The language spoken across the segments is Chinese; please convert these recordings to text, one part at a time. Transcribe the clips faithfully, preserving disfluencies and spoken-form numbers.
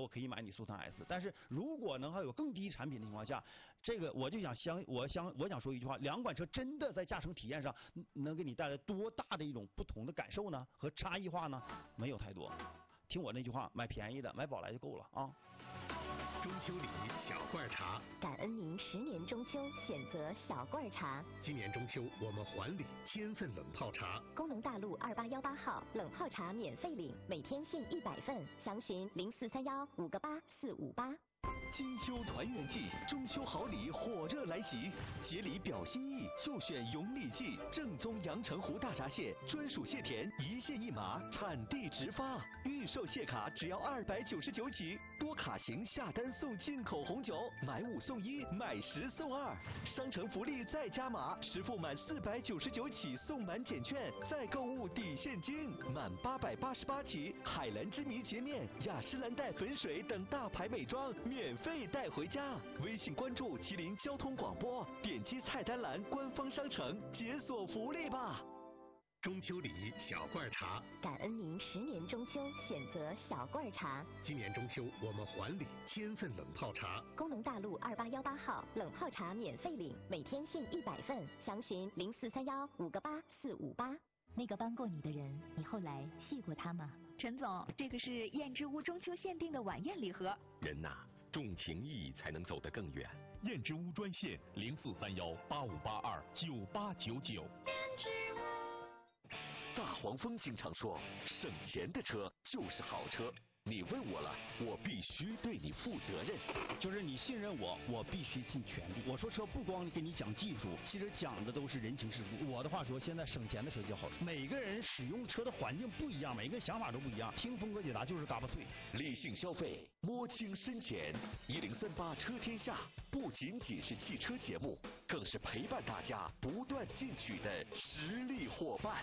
我可以买你速腾 S。但是如果能还有更低产品的情况下，这个我就想相我想我想说一句话，两款车真的在驾乘体验上能给你带来多大的一种不同的感受呢？和差异化呢？没有太多。听我那句话，买便宜的，买宝来就够了啊。 中秋礼小罐茶， 感恩您十年中秋选择小罐茶。 今年中秋我们还礼千份冷泡茶。 功能大路二八幺八号冷泡茶免费领，每天限一百份，详询零四三幺五个八四五八。 金秋团圆季，中秋好礼火热来袭，节礼表心意就选永礼记，正宗阳澄湖大闸蟹，专属蟹田，一线一码，产地直发，预售蟹卡只要二百九十九起，多卡型下单送进口红酒，买五送一，买十送二，商城福利再加码，实付满四百九十九起送满减券，再购物抵现金，满八百八十八起，海蓝之谜洁面、雅诗兰黛粉水等大牌美妆免费带回家。微信关注吉林交通广播，点击菜单栏官方商城解锁福利吧。 中秋礼小罐茶， 感恩您十年中秋选择小罐茶。 今年中秋我们还礼千份冷泡茶。 功能大路二八幺八号冷泡茶免费领，每天限一百份，详询零四三幺五个八四五八。那个帮过你的人，你后来谢过他吗？ 陈总，这个是燕之屋中秋限定的晚宴礼盒。 人呐，重情义才能走得更远。 燕之屋专线零四三幺八五八二九八九九。 燕之屋。大黄蜂经常说，省钱的车就是好车。你问我了，我必须对你负责任。 就是你信任我，我必须尽全力。我说车不光给你讲技术，其实讲的都是人情世故。我的话说，现在省钱的车叫好车。每个人使用车的环境不一样，每个人想法都不一样。听峰哥解答就是嘎巴脆。 理性消费，摸清深浅。一零三八车天下不仅仅是汽车节目，更是陪伴大家不断进取的实力伙伴。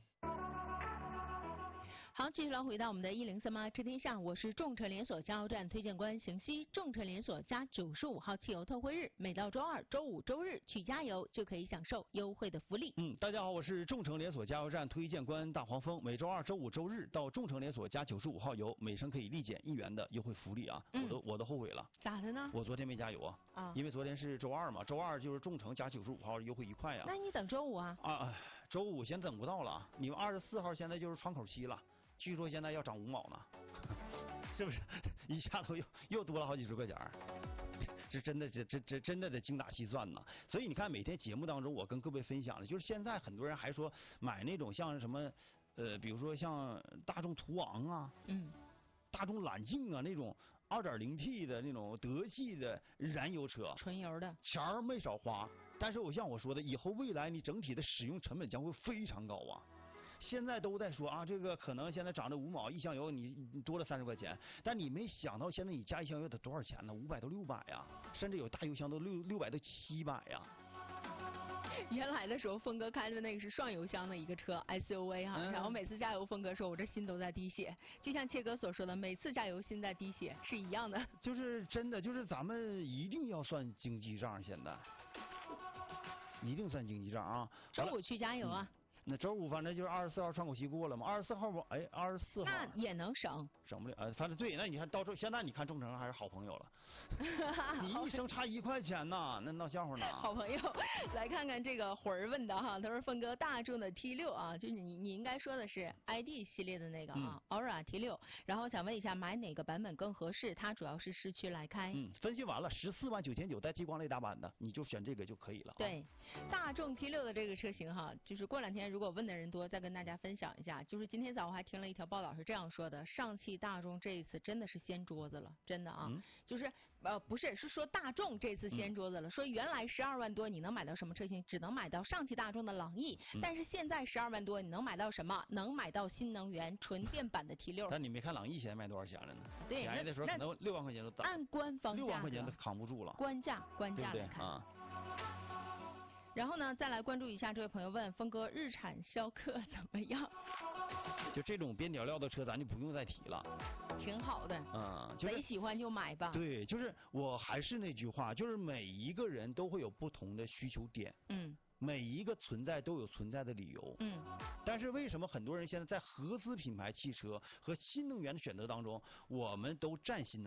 好，继续来回到我们的一零三八车天下，我是众诚连锁加油站推荐官邢西。众诚连锁加九十五号汽油特惠日，每到周二、周五、周日去加油就可以享受优惠的福利。 嗯，大家好，我是众诚连锁加油站推荐官大黄蜂。每周二、周五、周日到众诚连锁加九十五号油，每升可以立减一元的优惠福利啊！嗯、我都我都后悔了。 咋的呢？ 我昨天没加油啊。啊。因为昨天是周二嘛，周二就是众诚加九十五号优惠一块啊。 那你等周五啊？ 啊，周五先等不到了，你们二十四号现在就是窗口期了。据说现在要涨五毛呢，是不是？一下子又又多了好几十块钱，是真的，这这这真的得精打细算呢。所以你看，每天节目当中我跟各位分享的，就是现在很多人还说买那种像什么呃，比如说像大众途昂啊，嗯，大众揽境啊那种 二点零 T 的那种德系的燃油车， 纯油的， 钱儿没少花。但是我像我说的，以后未来你整体的使用成本将会非常高啊。现在都在说啊，这个可能现在涨了五毛一箱油，你你多了三十块钱，但你没想到现在你加一箱油得多少钱呢？五百到六百呀，甚至有大油箱都六六百到七百呀。 原来的时候，峰哥开的那个是双油箱的一个车 S U V 哈、嗯，然后每次加油，峰哥说我这心都在滴血，就像切哥所说的，每次加油心在滴血是一样的。 就是真的，就是咱们一定要算经济账，现在一定算经济账啊。 周五去加油啊。嗯， 那周五反正就是二十四号窗口期过了嘛，二十四号不，哎，二十四号那也能省， 省不了，呃，反正对，那你看到时候现在你看众诚还是好朋友了，你一升差一块钱呐，那闹笑话呢。 好朋友，来看看这个魂儿问的哈，他说峰哥大众的 T 六啊，就是你你应该说的是 I D 系列的那个啊、嗯、，Aura T 六，然后想问一下买哪个版本更合适？它主要是市区来开。 嗯，分析完了，十四万九千九带激光雷达版的，你就选这个就可以了、啊。 对，大众 T 六的这个车型哈，就是过两天如果问的人多，再跟大家分享一下。就是今天早上还听了一条报道是这样说的：上汽大众这一次真的是掀桌子了，真的啊，嗯、就是呃不是是说大众这次掀桌子了，嗯、说原来十二万多你能买到什么车型？只能买到上汽大众的朗逸，嗯、但是现在十二万多你能买到什么？能买到新能源纯电版的 T 六。 但你没看朗逸现在卖多少钱了呢？ 对， 便宜的时候可能六万块钱都按官方价六万块钱都扛不住了。 官价官价来看。对对啊。然后呢，再来关注一下这位朋友问峰哥，日产逍客怎么样？ 就这种边角料的车，咱就不用再提了。 挺好的，嗯，就是、贼喜欢就买吧。 对，就是我还是那句话，就是每一个人都会有不同的需求点，嗯，每一个存在都有存在的理由，嗯。但是为什么很多人现在在合资品牌汽车和新能源的选择当中，我们都占新能源？